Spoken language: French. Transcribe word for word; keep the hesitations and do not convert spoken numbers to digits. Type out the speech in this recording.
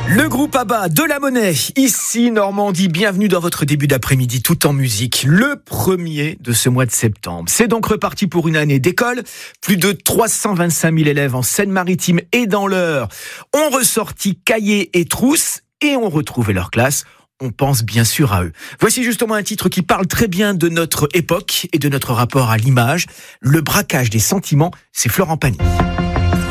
Le groupe ABBA de la Monnaie, ici Normandie, bienvenue dans votre début d'après-midi tout en musique, le premier de ce mois de septembre. C'est donc reparti pour une année d'école, plus de trois cent vingt-cinq mille élèves en Seine-Maritime et dans l'Eure ont ressorti cahiers et trousses et ont retrouvé leur classe. On pense bien sûr à eux. Voici justement un titre qui parle très bien de notre époque et de notre rapport à l'image. Le braquage des sentiments, c'est Florent Pagny.